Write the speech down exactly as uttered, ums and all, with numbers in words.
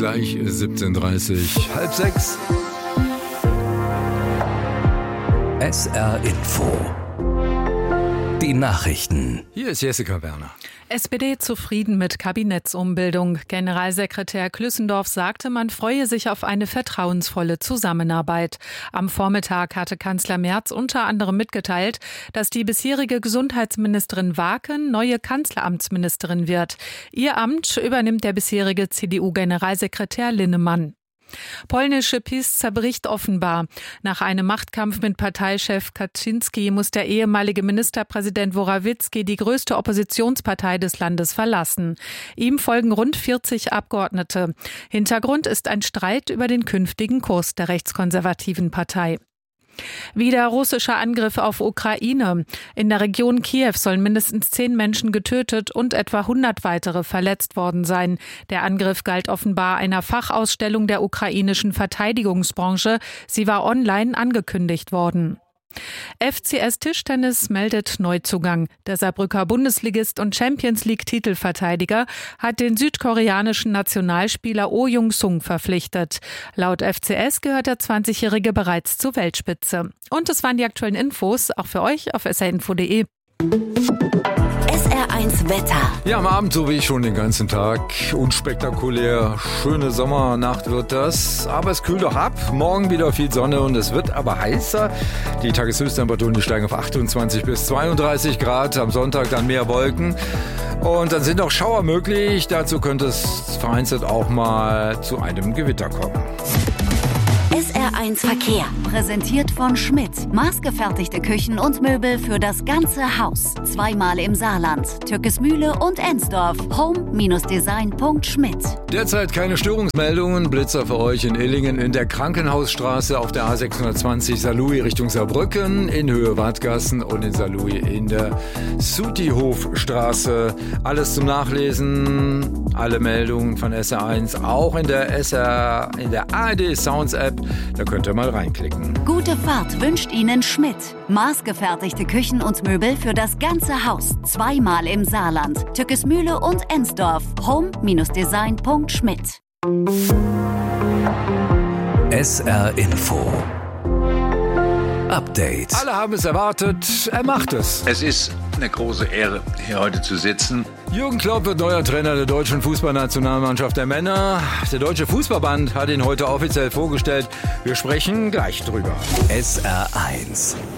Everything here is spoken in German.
gleich siebzehn Uhr dreißig, halb sechs. S R Info. Die Nachrichten. Hier ist Jessica Werner. S P D zufrieden mit Kabinettsumbildung. Generalsekretär Klüssendorf sagte, man freue sich auf eine vertrauensvolle Zusammenarbeit. Am Vormittag hatte Kanzler Merz unter anderem mitgeteilt, dass die bisherige Gesundheitsministerin Waaken neue Kanzleramtsministerin wird. Ihr Amt übernimmt der bisherige C D U-Generalsekretär Linnemann. Polnische PiS zerbricht offenbar. Nach einem Machtkampf mit Parteichef Kaczynski muss der ehemalige Ministerpräsident Morawiecki die größte Oppositionspartei des Landes verlassen. Ihm folgen rund vierzig Abgeordnete. Hintergrund ist ein Streit über den künftigen Kurs der rechtskonservativen Partei. Wieder russischer Angriff auf Ukraine. In der Region Kiew sollen mindestens zehn Menschen getötet und etwa hundert weitere verletzt worden sein. Der Angriff galt offenbar einer Fachausstellung der ukrainischen Verteidigungsbranche. Sie war online angekündigt worden. F C S Tischtennis meldet Neuzugang. Der Saarbrücker Bundesligist und Champions-League-Titelverteidiger hat den südkoreanischen Nationalspieler Oh Jung-sung verpflichtet. Laut F C S gehört der zwanzigjährige bereits zur Weltspitze. Und es waren die aktuellen Infos, auch für euch auf s r info punkt d e. S R eins Wetter. Ja, am Abend so wie ich schon den ganzen Tag. Unspektakulär, schöne Sommernacht wird das. Aber es kühlt auch ab. Morgen wieder viel Sonne und es wird aber heißer. Die Tageshöchsttemperaturen, die steigen auf achtundzwanzig bis zweiunddreißig Grad. Am Sonntag dann mehr Wolken. Und dann sind auch Schauer möglich. Dazu könnte es vereinzelt auch mal zu einem Gewitter kommen. S R eins Verkehr. Präsentiert von Schmidt. Maßgefertigte Küchen und Möbel für das ganze Haus. Zweimal im Saarland. Türkesmühle und Ensdorf. home Design punkt schmidt. Derzeit keine Störungsmeldungen. Blitzer für euch in Illingen in der Krankenhausstraße auf der A sechshundertzwanzig Saarlouis Richtung Saarbrücken, in Höhe Wadgassen und in Saarlouis in der Sutihofstraße. Alles zum Nachlesen. Alle Meldungen von S R eins auch in der S R, in der A R D Sounds App. Da könnt ihr mal reinklicken. Gute Fahrt wünscht Ihnen Schmidt. Maßgefertigte Küchen und Möbel für das ganze Haus. Zweimal im Saarland. Türkesmühle und Ensdorf. home Design punkt schmidt. S R Info. Update. Alle haben es erwartet, er macht es. Es ist eine große Ehre, hier heute zu sitzen. Jürgen Klopp wird neuer Trainer der deutschen Fußballnationalmannschaft der Männer. Der Deutsche Fußballband hat ihn heute offiziell vorgestellt. Wir sprechen gleich drüber. S R eins.